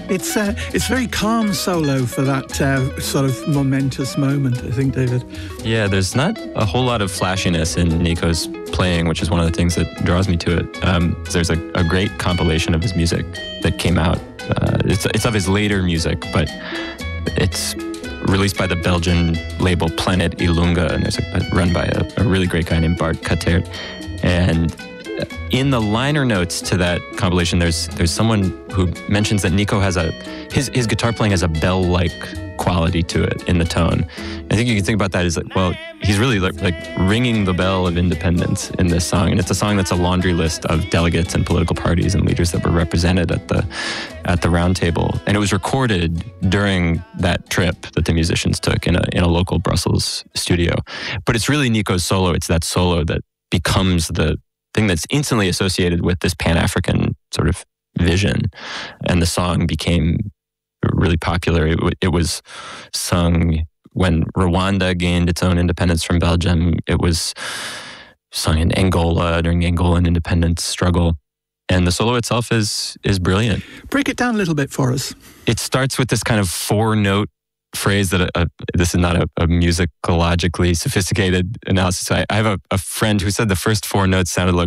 It's very calm solo for that sort of momentous moment, I think, David. Yeah, there's not a whole lot of flashiness in Nico's playing, which is one of the things that draws me to it. There's a great compilation of his music that came out. It's of his later music, but it's released by the Belgian label Planet Ilunga, and there's run by a really great guy named Bart Katert. And in the liner notes to that compilation, there's someone who mentions that Nico has his guitar playing has a bell-like quality to it in the tone. I think you can think about that as like, well, he's really like ringing the bell of independence in this song, and it's a song that's a laundry list of delegates and political parties and leaders that were represented at the round table. And it was recorded during that trip that the musicians took in a local Brussels studio. But it's really Nico's solo. It's that solo that becomes the thing that's instantly associated with this Pan-African sort of vision. And the song became really popular. It was sung when Rwanda gained its own independence from Belgium. It was sung in Angola during the Angolan independence struggle. And the solo itself is brilliant. Break it down a little bit for us. It starts with this kind of 4-note phrase that this is not a musicologically sophisticated analysis. I have a friend who said the first 4 notes sounded like